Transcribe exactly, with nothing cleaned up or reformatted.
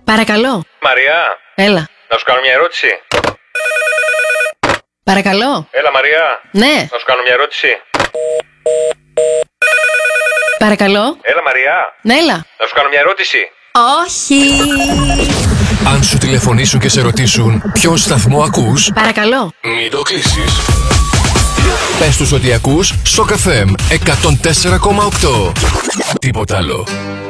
Παρακαλώ. Μαριά. Έλα. Να σου κάνω μια ερώτηση. Παρακαλώ. Έλα, Μαριά. Ναι. Να σου κάνω μια ερώτηση. Παρακαλώ. Έλα, Μαριά. Ναι, έλα. Να σου κάνω μια ερώτηση. Όχι. Αν σου τηλεφωνήσουν και σε ρωτήσουν ποιο σταθμό ακούς, Παρακαλώ. μην το κλείσεις. Πες τους ότι ακούς Σοκ εφ εμ εκατόν τέσσερα κόμμα οκτώ. Τίποτα άλλο.